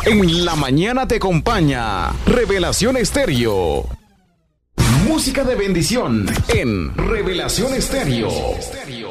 En la mañana te acompaña Revelación Estéreo. Música de bendición en Revelación Estéreo.